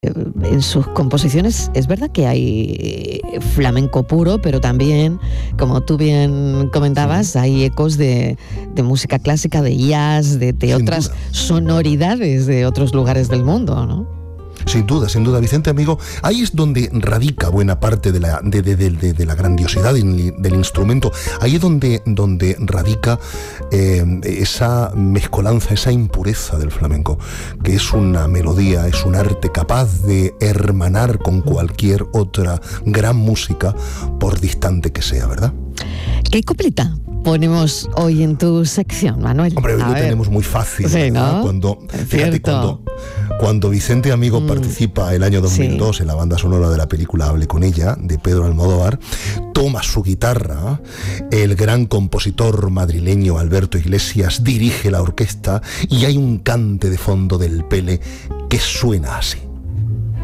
En sus composiciones es verdad que hay flamenco puro, pero también, como tú bien comentabas, hay ecos de música clásica, de jazz, de otras sonoridades de otros lugares del mundo, ¿no? Sin duda, Vicente amigo, ahí es donde radica buena parte de la grandiosidad del instrumento. Ahí es donde radica esa mezcolanza, esa impureza del flamenco, que es una melodía, es un arte capaz de hermanar con cualquier otra gran música, por distante que sea, ¿verdad? ¿Qué coplita ponemos hoy en tu sección, Manuel? Hombre, hoy lo tenemos muy fácil, sí, ¿no? Cuando Vicente Amigo participa el año 2002 en la banda sonora de la película Hable con ella, de Pedro Almodóvar, toma su guitarra, el gran compositor madrileño Alberto Iglesias dirige la orquesta y hay un cante de fondo del Pele que suena así.